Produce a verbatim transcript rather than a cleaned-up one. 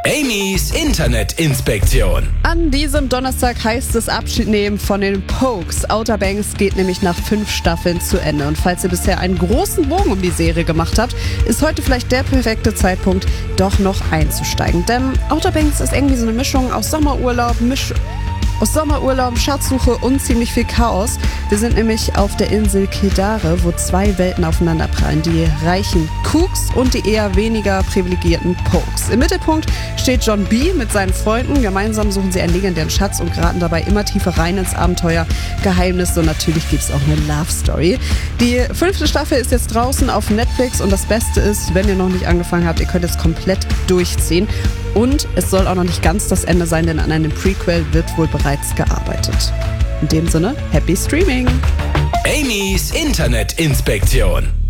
Amy's Internetinspektion. An diesem Donnerstag heißt es Abschied nehmen von den Pokes. Outer Banks geht nämlich nach fünf Staffeln zu Ende. Und falls ihr bisher einen großen Bogen um die Serie gemacht habt, ist heute vielleicht der perfekte Zeitpunkt, doch noch einzusteigen. Denn Outer Banks ist irgendwie so eine Mischung aus Sommerurlaub, Misch Aus Sommerurlaub, Schatzsuche und ziemlich viel Chaos. Wir sind nämlich auf der Insel Kildare, wo zwei Welten aufeinanderprallen. Die reichen Cooks und die eher weniger privilegierten Pokes. Im Mittelpunkt steht John B. mit seinen Freunden. Gemeinsam suchen sie einen legendären Schatz und geraten dabei immer tiefer rein ins Abenteuer, Geheimnisse und natürlich gibt es auch eine Love Story. Die fünfte Staffel ist jetzt draußen auf Netflix und das Beste ist, wenn ihr noch nicht angefangen habt, ihr könnt es komplett durchziehen. Und es soll auch noch nicht ganz das Ende sein, denn an einem Prequel wird wohl bereits gearbeitet. In dem Sinne, happy Streaming! Amy's Internetinspektion.